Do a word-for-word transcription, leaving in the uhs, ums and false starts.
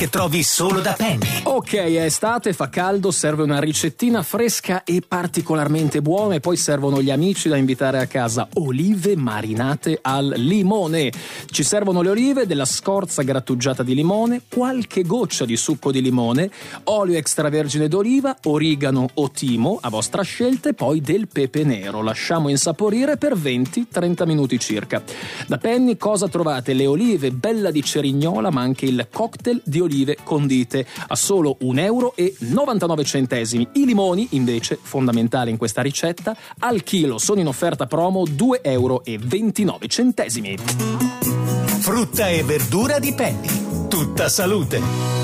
che trovi solo da Penny. Ok, è estate, fa caldo, serve una ricettina fresca e particolarmente buona, e poi servono gli amici da invitare a casa: olive marinate al limone. Ci servono le olive, della scorza grattugiata di limone, qualche goccia di succo di limone, olio extravergine d'oliva, origano o timo a vostra scelta, e poi del pepe nero. Lasciamo insaporire per venti trenta minuti circa. Da Penny cosa trovate? Le olive bella di cerignola, ma anche il cocktail di olive condite a solo un euro e novantanove centesimi. I limoni, invece, fondamentali in questa ricetta, al chilo sono in offerta promo due euro e ventinove centesimi. Frutta e verdura di Penny. Tutta salute.